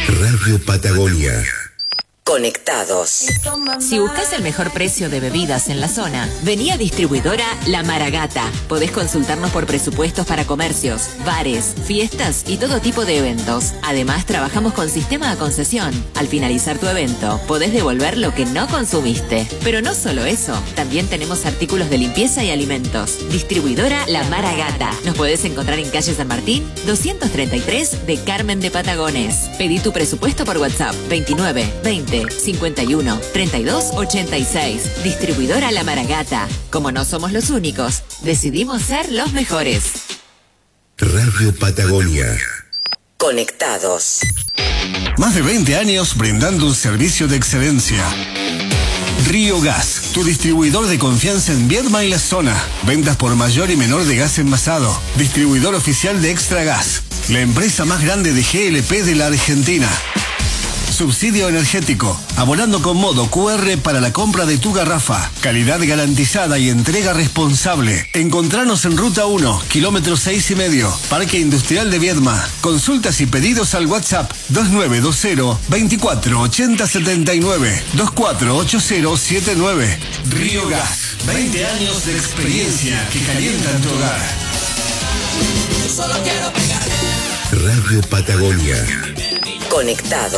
Radio Patagonia. Conectados. Si buscas el mejor precio de bebidas en la zona, vení a distribuidora La Maragata. Podés consultarnos por presupuestos para comercios, bares, fiestas y todo tipo de eventos. Además, trabajamos con sistema a concesión. Al finalizar tu evento, podés devolver lo que no consumiste. Pero no solo eso, también tenemos artículos de limpieza y alimentos. Distribuidora La Maragata. Nos podés encontrar en calle San Martín, 233 de Carmen de Patagones. Pedí tu presupuesto por WhatsApp 29 20 51 32 86. Distribuidora La Maragata. Como no somos los únicos, decidimos ser los mejores. Radio Patagonia. Conectados. Más de 20 años brindando un servicio de excelencia. Río Gas, tu distribuidor de confianza en Viedma y la zona. Ventas por mayor y menor de gas envasado. Distribuidor oficial de Extra Gas. La empresa más grande de GLP de la Argentina. Subsidio energético, abonando con modo QR para la compra de tu garrafa. Calidad garantizada y entrega responsable. Encontranos en Ruta 1, kilómetro 6,5, Parque Industrial de Viedma. Consultas y pedidos al WhatsApp 2920-248079, 248079. Río Gas, 20 años de experiencia que calientan tu hogar. Solo quiero pegar. Radio Patagonia. Conectados.